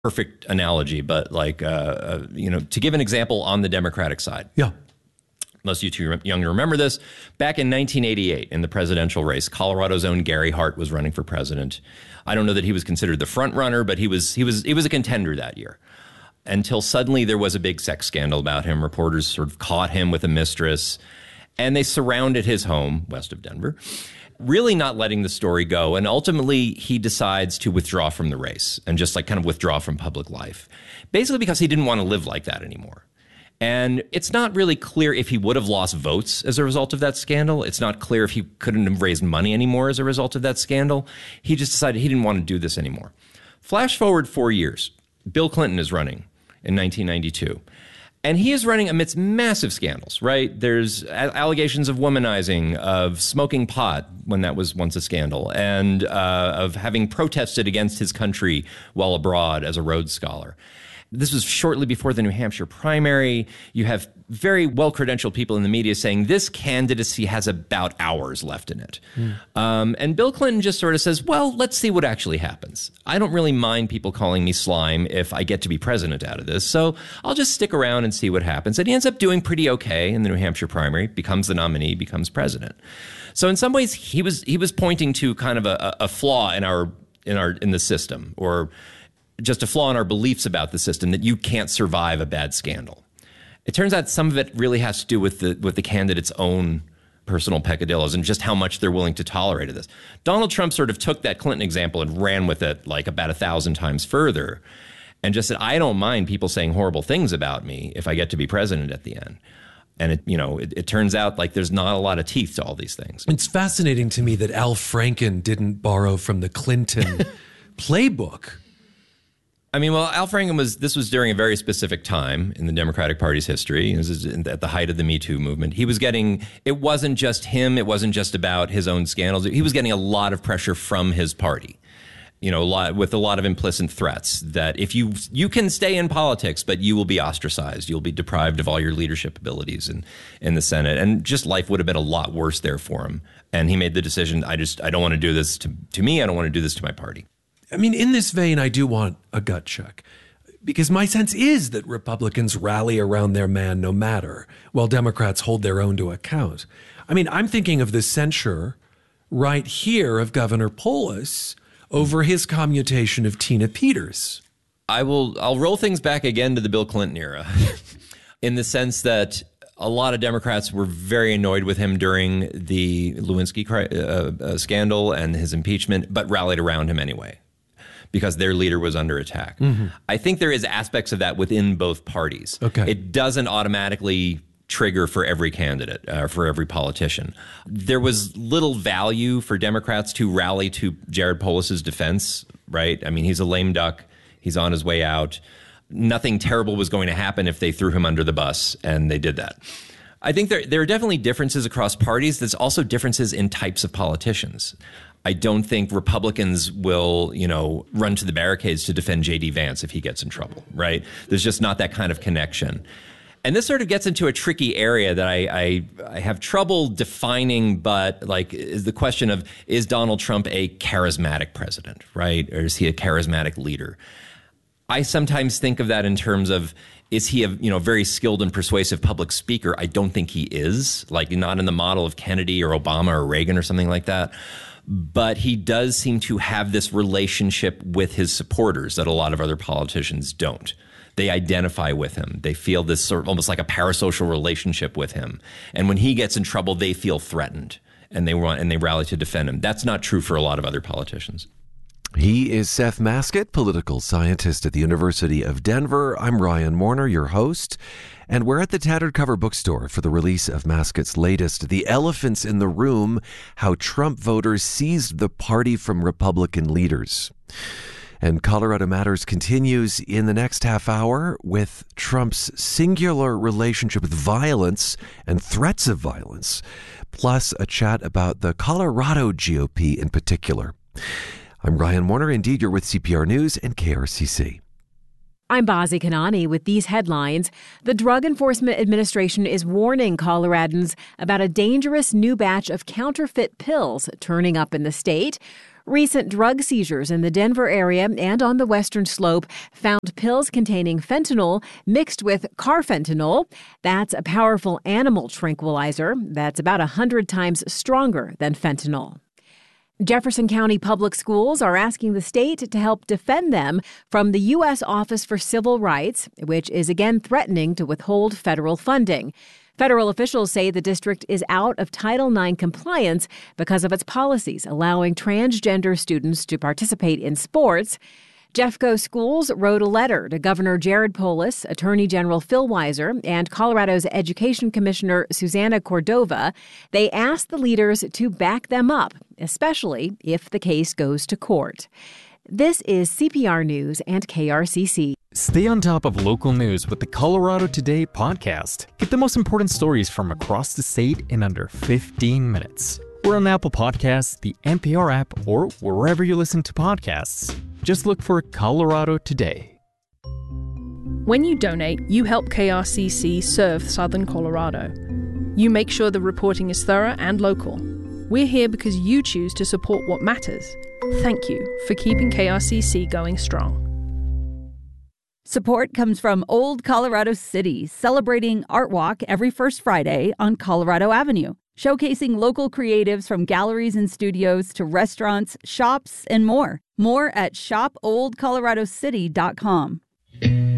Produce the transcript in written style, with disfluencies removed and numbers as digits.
perfect analogy, but to give an example on the Democratic side. Yeah. Most of you too young to remember this. Back in 1988, in the presidential race, Colorado's own Gary Hart was running for president. I don't know that he was considered the front runner, but he was a contender that year. Until suddenly there was a big sex scandal about him. Reporters sort of caught him with a mistress, and they surrounded his home west of Denver, really not letting the story go. And ultimately, he decides to withdraw from the race and just kind of withdraw from public life, basically because he didn't want to live like that anymore. And it's not really clear if he would have lost votes as a result of that scandal. It's not clear if he couldn't have raised money anymore as a result of that scandal. He just decided he didn't want to do this anymore. Flash forward 4 years. Bill Clinton is running in 1992. And he is running amidst massive scandals, right? There's allegations of womanizing, of smoking pot when that was once a scandal, and of having protested against his country while abroad as a Rhodes Scholar. This was shortly before the New Hampshire primary. You have very well-credentialed people in the media saying this candidacy has about hours left in it. And Bill Clinton just sort of says, well, let's see what actually happens. I don't really mind people calling me slime if I get to be president out of this, so I'll just stick around and see what happens. And he ends up doing pretty okay in the New Hampshire primary, becomes the nominee, becomes president. So in some ways, he was pointing to kind of a flaw in the system, or just a flaw in our beliefs about the system, that you can't survive a bad scandal. It turns out some of it really has to do with the candidate's own personal peccadillos and just how much they're willing to tolerate of this. Donald Trump sort of took that Clinton example and ran with it like about 1,000 times further and just said, I don't mind people saying horrible things about me if I get to be president at the end. And it turns out like there's not a lot of teeth to all these things. It's fascinating to me that Al Franken didn't borrow from the Clinton playbook. I mean, well, Al Franken this was during a very specific time in the Democratic Party's history. It was at the height of the Me Too movement. It wasn't just him. It wasn't just about his own scandals. He was getting a lot of pressure from his party, with a lot of implicit threats that if you can stay in politics, but you will be ostracized. You'll be deprived of all your leadership abilities in the Senate. And just life would have been a lot worse there for him. And he made the decision, I don't want to do this to me. I don't want to do this to my party. I mean, in this vein, I do want a gut check, because my sense is that Republicans rally around their man no matter, while Democrats hold their own to account. I mean, I'm thinking of the censure right here of Governor Polis over his commutation of Tina Peters. I'll roll things back again to the Bill Clinton era in the sense that a lot of Democrats were very annoyed with him during the Lewinsky scandal and his impeachment, but rallied around him anyway, because their leader was under attack. Mm-hmm. I think there is aspects of that within both parties. Okay. It doesn't automatically trigger for every candidate, for every politician. There was little value for Democrats to rally to Jared Polis's defense, right? I mean, he's a lame duck. He's on his way out. Nothing terrible was going to happen if they threw him under the bus, and they did that. I think there are definitely differences across parties. There's also differences in types of politicians. I don't think Republicans will, run to the barricades to defend J.D. Vance if he gets in trouble, right? There's just not that kind of connection. And this sort of gets into a tricky area that I have trouble defining, but is the question of, is Donald Trump a charismatic president, right? Or is he a charismatic leader? I sometimes think of that in terms of, is he a very skilled and persuasive public speaker? I don't think he is, not in the model of Kennedy or Obama or Reagan or something like that. But he does seem to have this relationship with his supporters that a lot of other politicians don't. They identify with him. They feel this sort of almost like a parasocial relationship with him. And when he gets in trouble, they feel threatened and they rally to defend him. That's not true for a lot of other politicians. He is Seth Masket, political scientist at the University of Denver. I'm Ryan Warner, your host, and we're at the Tattered Cover Bookstore for the release of Masket's latest, The Elephants in the Room: How Trump Voters Seized the Party from Republican Leaders. And Colorado Matters continues in the next half hour with Trump's singular relationship with violence and threats of violence, plus a chat about the Colorado GOP in particular. I'm Ryan Warner. Indeed, you're with CPR News and KRCC. I'm Bazi Kanani with these headlines. The Drug Enforcement Administration is warning Coloradans about a dangerous new batch of counterfeit pills turning up in the state. Recent drug seizures in the Denver area and on the Western Slope found pills containing fentanyl mixed with carfentanil. That's a powerful animal tranquilizer that's about 100 times stronger than fentanyl. Jefferson County Public Schools are asking the state to help defend them from the U.S. Office for Civil Rights, which is again threatening to withhold federal funding. Federal officials say the district is out of Title IX compliance because of its policies allowing transgender students to participate in sports. Jeffco Schools wrote a letter to Governor Jared Polis, Attorney General Phil Weiser, and Colorado's Education Commissioner Susana Cordova. They asked the leaders to back them up, especially if the case goes to court. This is CPR News and KRCC. Stay on top of local news with the Colorado Today podcast. Get the most important stories from across the state in under 15 minutes. We're on Apple Podcasts, the NPR app, or wherever you listen to podcasts. Just look for Colorado Today. When you donate, you help KRCC serve Southern Colorado. You make sure the reporting is thorough and local. We're here because you choose to support what matters. Thank you for keeping KRCC going strong. Support comes from Old Colorado City, celebrating Art Walk every first Friday on Colorado Avenue, showcasing local creatives from galleries and studios to restaurants, shops, and more. More at shopoldcoloradocity.com.